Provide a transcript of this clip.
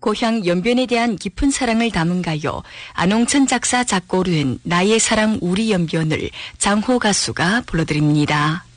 고향 연변에 대한 깊은 사랑을 담은 가요 안홍천 작사 작곡으로 된 나의 사랑 우리 연변을 장호 가수가 불러드립니다.